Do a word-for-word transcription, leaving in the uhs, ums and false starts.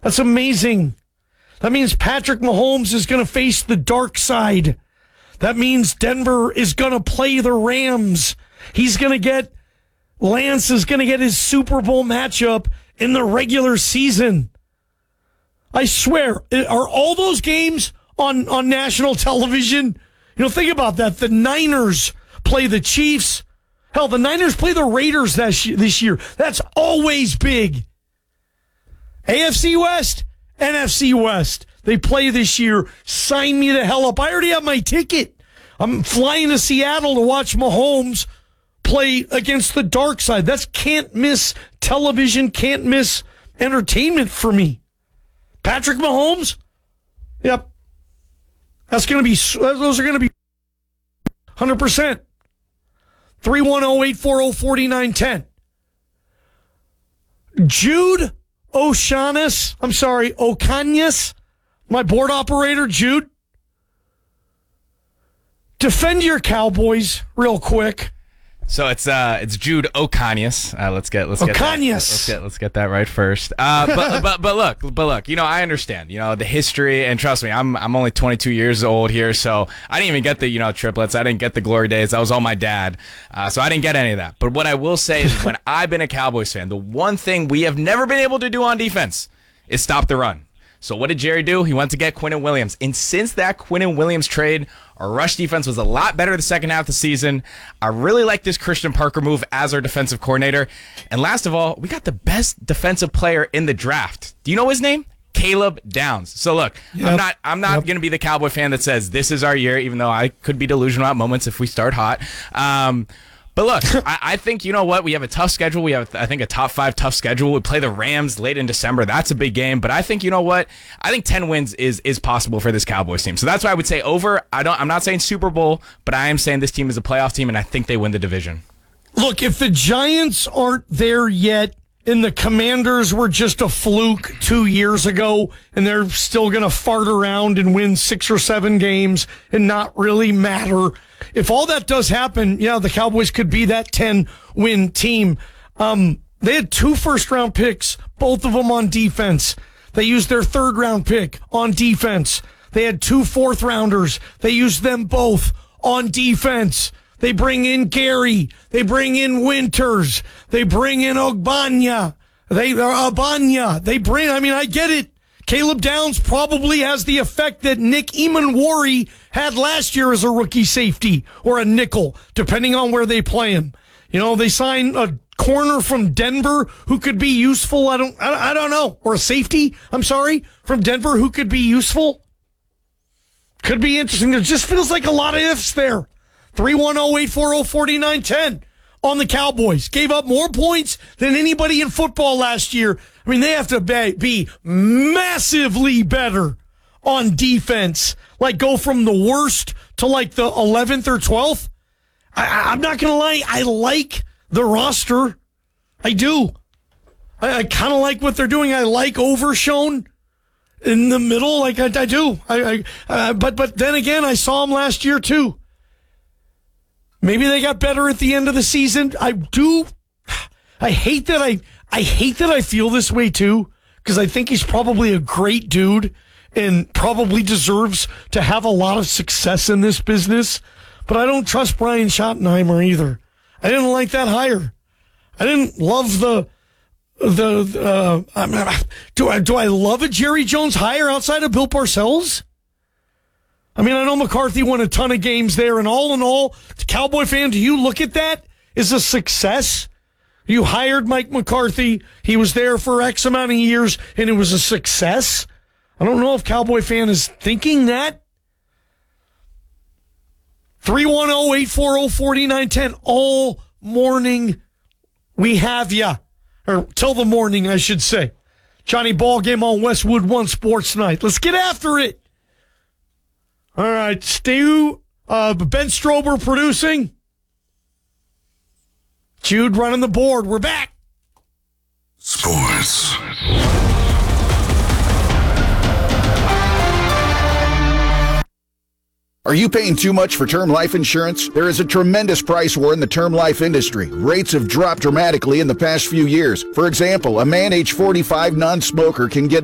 That's amazing. That means Patrick Mahomes is going to face the dark side. That means Denver is going to play the Rams. He's going to get, Lance is going to get his Super Bowl matchup in the regular season. I swear, are all those games on, on national television? You know, think about that. The Niners play the Chiefs. Hell, the Niners play the Raiders this this year. That's always big. A F C West, N F C West. They play this year. Sign me the hell up. I already have my ticket. I'm flying to Seattle to watch Mahomes play against the dark side. That's can't miss television, can't miss entertainment for me. Patrick Mahomes? Yep. That's going to be, those are going to be one hundred percent. three one zero, eight four zero, four nine one zero. Jude O'Shaughnessy, I'm sorry, O'Canyas, my board operator, Jude. Defend your Cowboys real quick. So it's uh it's Jude O'Canyas. Uh, let's get let's get that, let's get let's get that right first. Uh, but but but look, but look, you know, I understand, you know, the history, and trust me, I'm I'm only twenty-two years old here, so I didn't even get the, you know, triplets. I didn't get the glory days. That was all my dad. Uh, so I didn't get any of that. But what I will say is, when I've been a Cowboys fan, the one thing we have never been able to do on defense is stop the run. So what did Jerry do? He went to get Quinnen Williams. And since that Quinnen Williams trade, our rush defense was a lot better the second half of the season. I really like this Christian Parker move as our defensive coordinator. And last of all, we got the best defensive player in the draft. Do you know his name? Caleb Downs. So look, yep. I'm not I'm not yep. going to be the Cowboy fan that says this is our year, even though I could be delusional at moments if we start hot. Um, But look, I, I think, you know what? We have a tough schedule. We have, I think, a top five tough schedule. We play the Rams late in December. That's a big game. But I think, you know what? I think ten wins is is possible for this Cowboys team. So that's why I would say over. I don't, I'm not saying Super Bowl, but I am saying this team is a playoff team, and I think they win the division. Look, if the Giants aren't there yet, and the Commanders were just a fluke two years ago, and they're still going to fart around and win six or seven games and not really matter. If all that does happen, yeah, the Cowboys could be that ten-win team. Um, they had two first-round picks, both of them on defense. They used their third-round pick on defense. They had two fourth-rounders. They used them both on defense. They bring in Gary. They bring in Winters. They bring in Ogbanya. They are Abanya. They bring, I mean, I get it. Caleb Downs probably has the effect that Nick Emanwari had last year as a rookie safety or a nickel, depending on where they play him. You know, they sign a corner from Denver who could be useful. I don't, I, I don't know. Or a safety, I'm sorry, from Denver who could be useful. Could be interesting. There just feels like a lot of ifs there. three one zero, eight four zero, four nine one zero on the Cowboys. Gave up more points than anybody in football last year. I mean, they have to be massively better on defense. Like, go from the worst to, like, the eleventh or twelfth. I, I'm not going to lie. I like the roster. I do. I, I kind of like what they're doing. I like Overshown in the middle. Like, I, I do. I, I uh, but, but then again, I saw him last year, too. Maybe they got better at the end of the season. I do. I hate that I I hate that I feel this way too, because I think he's probably a great dude and probably deserves to have a lot of success in this business. But I don't trust Brian Schottenheimer either. I didn't like that hire. I didn't love the the. Uh, I mean, do I do I love a Jerry Jones hire outside of Bill Parcells? I mean, I know McCarthy won a ton of games there, and all in all, the Cowboy fan, do you look at that as a success? You hired Mike McCarthy. He was there for X amount of years, and it was a success. I don't know if Cowboy fan is thinking that. three one zero, eight four zero, four nine one zero. All morning we have ya. Or till the morning, I should say. Johnny Ball Game on Westwood One Sports Night. Let's get after it. All right, Stu, uh, Ben Strober producing. Jude running the board. We're back. Sports. Are you paying too much for term life insurance? There is a tremendous price war in the term life industry. Rates have dropped dramatically in the past few years. For example, a man age forty-five non-smoker can get